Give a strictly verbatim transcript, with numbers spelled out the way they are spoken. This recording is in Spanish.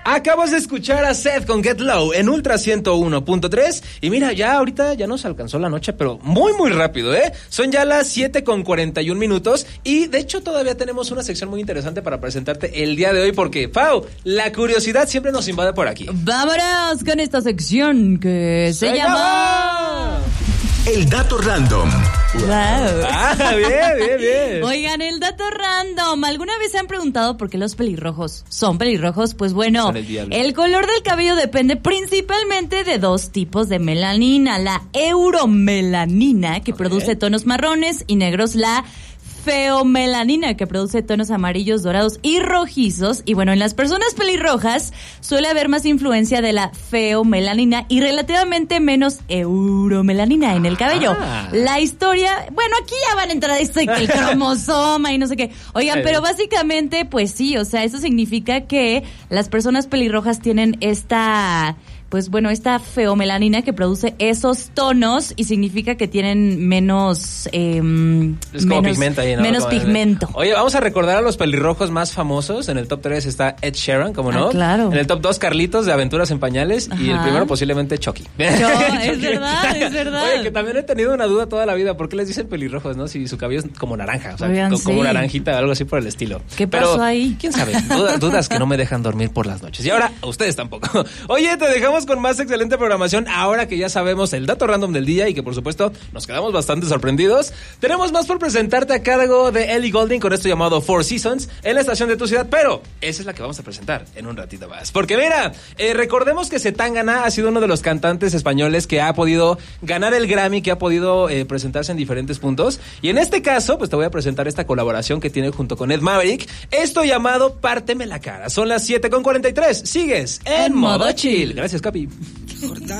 Acabas de escuchar a Seth con Get Low en Ultra ciento uno punto tres. Y mira, ya ahorita ya nos alcanzó la noche, pero muy muy rápido, ¿eh? Son ya las siete con cuarenta y un minutos. Y de hecho todavía tenemos una sección muy interesante para presentarte el día de hoy. Porque, Pau, la curiosidad siempre nos invade por aquí. Vámonos con esta sección que se, se llama... llama... El dato random. Wow. Ah, bien, bien, bien. Oigan, el dato random. ¿Alguna vez se han preguntado por qué los pelirrojos son pelirrojos? Pues bueno, el, el color del cabello depende principalmente de dos tipos de melanina. La euromelanina, que okay. produce tonos marrones y negros. La feomelanina, que produce tonos amarillos, dorados y rojizos. Y bueno, en las personas pelirrojas suele haber más influencia de la feomelanina y relativamente menos euromelanina en el cabello. Ah. La historia, bueno, aquí ya van a entrar esto de que el cromosoma y no sé qué. Oigan, pero básicamente, pues sí, o sea, eso significa que las personas pelirrojas tienen esta... pues bueno, esta feomelanina que produce esos tonos y significa que tienen menos... Eh, es como menos, pigmento ahí, ¿no? Menos como pigmento. De... Oye, vamos a recordar a los pelirrojos más famosos. En el top tres está Ed Sheeran, ¿cómo no? Ah, claro. En el top dos, Carlitos, de Aventuras en Pañales. Ajá. Y el primero posiblemente Chucky. Yo, es verdad, es verdad. Oye, que también he tenido una duda toda la vida. ¿Por qué les dicen pelirrojos, no? Si su cabello es como naranja. O sea, Oigan, como, sí. como naranjita, algo así por el estilo. ¿Qué pasó Pero, ahí? ¿quién sabe? Dudas, dudas que no me dejan dormir por las noches. Y ahora, ustedes tampoco. Oye, te dejamos con más excelente programación. Ahora que ya sabemos el dato random del día y que por supuesto nos quedamos bastante sorprendidos, tenemos más por presentarte a cargo de Ellie Goulding con esto llamado Four Seasons en la estación de tu ciudad, pero esa es la que vamos a presentar en un ratito más. Porque mira, eh, recordemos que Zetangana ha sido uno de los cantantes españoles que ha podido ganar el Grammy, que ha podido eh, presentarse en diferentes puntos. Y en este caso, pues te voy a presentar esta colaboración que tiene junto con Ed Maverick, esto llamado Párteme la cara. Son las siete con cuarenta y tres. Sigues en, en modo chill. Gracias, Capi.